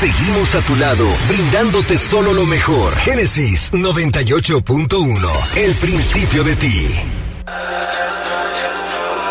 Seguimos a tu lado, brindándote solo lo mejor. Génesis 98.1, el principio de ti.